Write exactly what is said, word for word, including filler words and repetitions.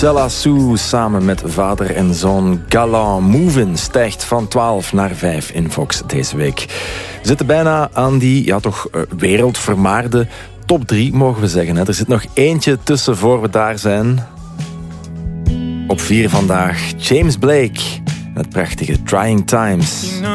Marcella Sue samen met vader en zoon Galant Movin stijgt van twaalf naar vijf in Vox deze week. We zitten bijna aan die ja, toch wereldvermaarde top drie, mogen we zeggen. Er zit nog eentje tussen voor we daar zijn. Op vier vandaag James Blake, het prachtige Trying Times.